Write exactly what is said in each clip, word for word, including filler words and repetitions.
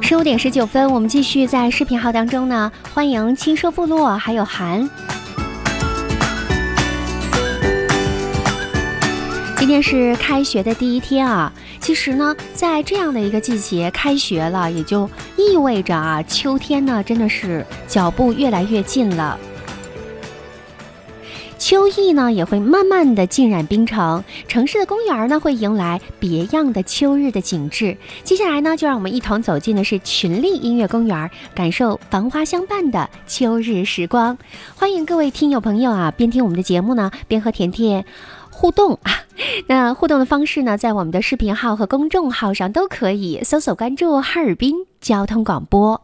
十五点十九分，我们继续在视频号当中呢，欢迎轻奢部落还有韩。今天是开学的第一天啊，其实呢，在这样的一个季节开学了，也就意味着啊，秋天呢真的是脚步越来越近了。秋意呢也会慢慢的浸染冰城，城市的公园呢会迎来别样的秋日的景致。接下来呢，就让我们一同走进的是群力音乐公园，感受繁花相伴的秋日时光。欢迎各位听友朋友啊，边听我们的节目呢，边和甜甜互动啊。那互动的方式呢，在我们的视频号和公众号上都可以搜索关注哈尔滨交通广播。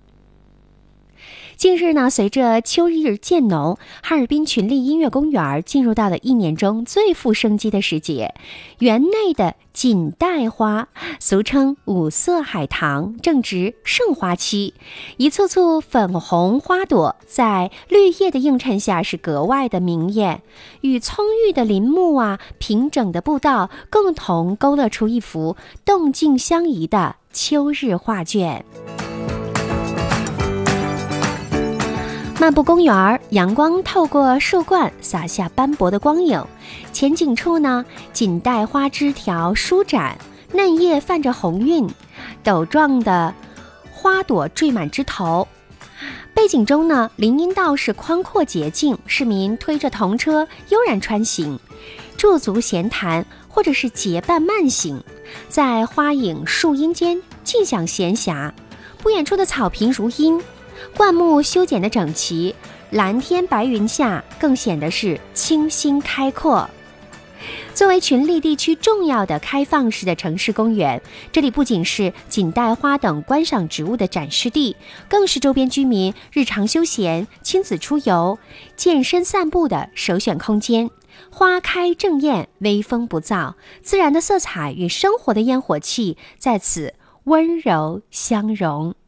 近日呢，随着秋日渐浓，哈尔滨群力音乐公园进入到了一年中最富生机的时节。园内的锦带花，俗称五色海棠，正值盛花期，一簇簇粉红花朵在绿叶的映衬下是格外的明艳，与葱郁的林木啊、平整的步道共同勾勒出一幅动静相宜的秋日画卷。漫步公园，阳光透过树冠洒下斑驳的光影，前景处呢，锦带花枝条舒展，嫩叶泛着红晕，斗状的花朵缀满枝头。背景中呢，林荫道是宽阔洁净，市民推着童车悠然穿行，驻足闲谈，或者是结伴慢行，在花影树荫间尽享闲暇。不远处的草坪如茵，灌木修剪的整齐，蓝天白云下更显得是清新开阔。作为群力地区重要的开放式的城市公园，这里不仅是锦带花等观赏植物的展示地，更是周边居民日常休闲、亲子出游、健身散步的首选空间。花开正艳，微风不燥，自然的色彩与生活的烟火气在此温柔相融。